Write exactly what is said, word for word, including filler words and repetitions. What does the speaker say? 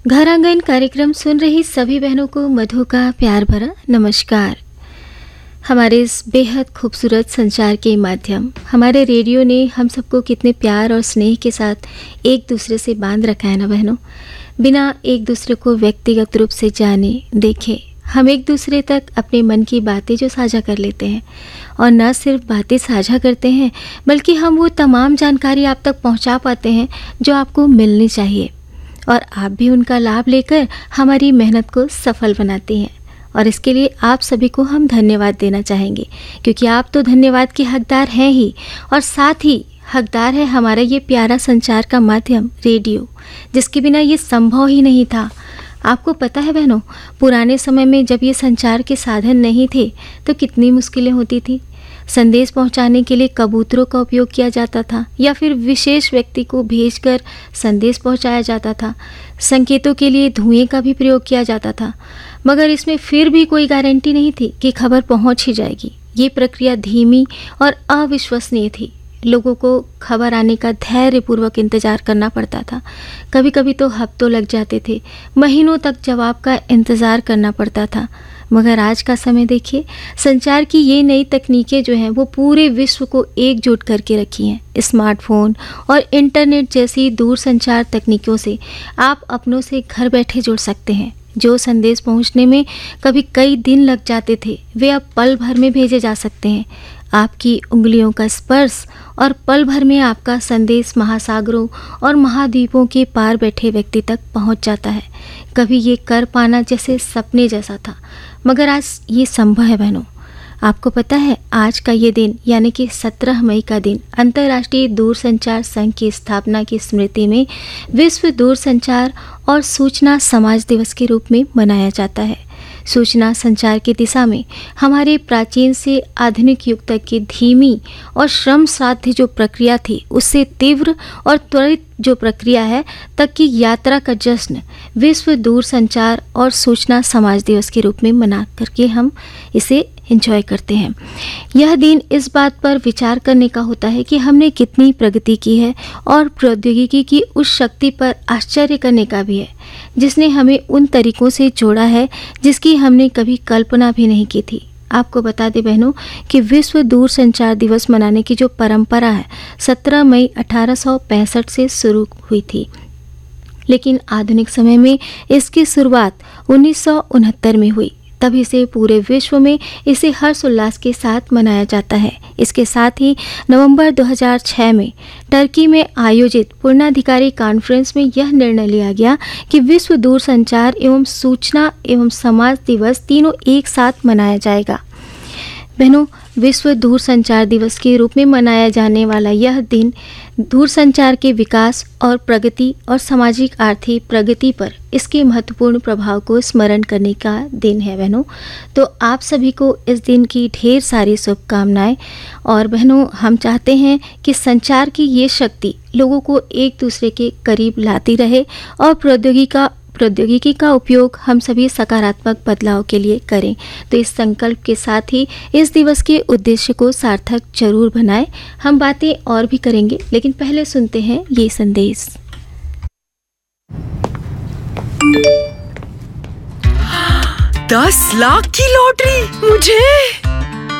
घर आंगन कार्यक्रम सुन रही सभी बहनों को मधु का प्यार भरा नमस्कार। हमारे इस बेहद खूबसूरत संचार के माध्यम हमारे रेडियो ने हम सबको कितने प्यार और स्नेह के साथ एक दूसरे से बांध रखा है ना बहनों। बिना एक दूसरे को व्यक्तिगत रूप से जाने देखे हम एक दूसरे तक अपने मन की बातें जो साझा कर लेते हैं, और न सिर्फ बातें साझा करते हैं बल्कि हम वो तमाम जानकारी आप तक पहुंचा पाते हैं जो आपको मिलनी चाहिए, और आप भी उनका लाभ लेकर हमारी मेहनत को सफल बनाती हैं। और इसके लिए आप सभी को हम धन्यवाद देना चाहेंगे, क्योंकि आप तो धन्यवाद के हकदार हैं ही, और साथ ही हकदार है हमारा ये प्यारा संचार का माध्यम रेडियो, जिसके बिना ये संभव ही नहीं था। आपको पता है बहनों, पुराने समय में जब ये संचार के साधन नहीं थे तो कितनी मुश्किलें होती थी। संदेश पहुंचाने के लिए कबूतरों का उपयोग किया जाता था, या फिर विशेष व्यक्ति को भेजकर संदेश पहुंचाया जाता था। संकेतों के लिए धुएं का भी प्रयोग किया जाता था, मगर इसमें फिर भी कोई गारंटी नहीं थी कि खबर पहुंच ही जाएगी। ये प्रक्रिया धीमी और अविश्वसनीय थी। लोगों को खबर आने का धैर्यपूर्वक इंतज़ार करना पड़ता था। कभी कभी तो हफ्तों लग जाते थे, महीनों तक जवाब का इंतज़ार करना पड़ता था। मगर आज का समय देखिए, संचार की ये नई तकनीकें जो हैं वो पूरे विश्व को एकजुट करके रखी हैं। स्मार्टफोन और इंटरनेट जैसी दूर संचार तकनीकों से आप अपनों से घर बैठे जुड़ सकते हैं। जो संदेश पहुंचने में कभी कई दिन लग जाते थे, वे अब पल भर में भेजे जा सकते हैं। आपकी उंगलियों का स्पर्श और पल भर में आपका संदेश महासागरों और महाद्वीपों के पार बैठे व्यक्ति तक पहुंच जाता है। कभी ये कर पाना जैसे सपने जैसा था, मगर आज ये संभव है बहनों। आपको पता है, आज का ये दिन यानी कि सत्रह मई का दिन अंतर्राष्ट्रीय दूरसंचार संघ की स्थापना की स्मृति में विश्व दूरसंचार और सूचना समाज दिवस के रूप में मनाया जाता है। सूचना संचार की दिशा में हमारे प्राचीन से आधुनिक युग तक की धीमी और श्रम साध्य जो प्रक्रिया थी, उससे तीव्र और त्वरित जो प्रक्रिया है तक की यात्रा का जश्न विश्व दूरसंचार और सूचना समाज दिवस के रूप में मना करके हम इसे एंजॉय करते हैं। यह दिन इस बात पर विचार करने का होता है कि हमने कितनी प्रगति की है, और प्रौद्योगिकी की उस शक्ति पर आश्चर्य करने का भी है जिसने हमें उन तरीकों से जोड़ा है जिसकी हमने कभी कल्पना भी नहीं की थी। आपको बता दें बहनों कि विश्व दूरसंचार दिवस मनाने की जो परंपरा है सत्रह मई अठारह सौ पैंसठ से शुरू हुई थी, लेकिन आधुनिक समय में इसकी शुरुआत उन्नीस सौ उनहत्तर में हुई। तभी से पूरे विश्व में इसे हर्षोल्लास के साथ मनाया जाता है। इसके साथ ही नवंबर दो हज़ार छह में टर्की में आयोजित पूर्णाधिकारी कॉन्फ्रेंस में यह निर्णय लिया गया कि विश्व दूरसंचार एवं सूचना एवं समाज दिवस तीनों एक साथ मनाया जाएगा। बहनों, विश्व दूरसंचार दिवस के रूप में मनाया जाने वाला यह दिन दूरसंचार के विकास और प्रगति और सामाजिक आर्थिक प्रगति पर इसके महत्वपूर्ण प्रभाव को स्मरण करने का दिन है बहनों। तो आप सभी को इस दिन की ढेर सारी शुभकामनाएं। और बहनों, हम चाहते हैं कि संचार की ये शक्ति लोगों को एक दूसरे के करीब लाती रहे, और प्रौद्योगिकी का प्रौद्योगिकी का उपयोग हम सभी सकारात्मक बदलाव के लिए करें। तो इस संकल्प के साथ ही इस दिवस के उद्देश्य को सार्थक जरूर बनाएं। हम बातें और भी करेंगे, लेकिन पहले सुनते हैं ये संदेश। दस लाख की लॉटरी मुझे